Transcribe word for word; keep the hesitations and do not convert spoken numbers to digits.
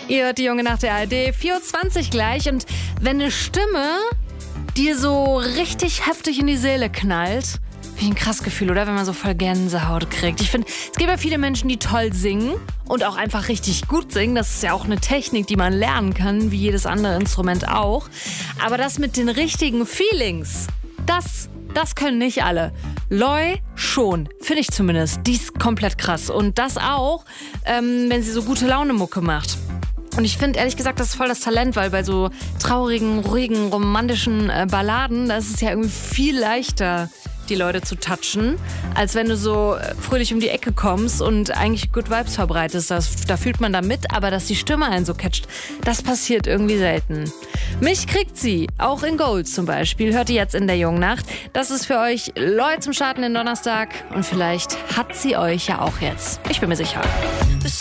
Ihr hört die Junge nach der A R D, vier Uhr zwanzig gleich. Und wenn eine Stimme dir so richtig heftig in die Seele knallt, wie ein krass Gefühl, oder? Wenn man so voll Gänsehaut kriegt. Ich finde, es gibt ja viele Menschen, die toll singen und auch einfach richtig gut singen. Das ist ja auch eine Technik, die man lernen kann, wie jedes andere Instrument auch. Aber das mit den richtigen Feelings, das, das können nicht alle. Loi schon, finde ich zumindest. Die ist komplett krass. Und das auch, ähm, wenn sie so gute Laune-Mucke macht. Und ich finde, ehrlich gesagt, das ist voll das Talent, weil bei so traurigen, ruhigen, romantischen äh, Balladen, da ist es ja irgendwie viel leichter, die Leute zu touchen, als wenn du so fröhlich um die Ecke kommst und eigentlich Good Vibes verbreitest. Das, da fühlt man da mit, aber dass die Stimme einen so catcht, das passiert irgendwie selten. Mich kriegt sie, auch in Gold zum Beispiel, hört ihr jetzt in der Jungen Nacht. Das ist für euch Loi zum Starten den Donnerstag und vielleicht hat sie euch ja auch jetzt. Ich bin mir sicher.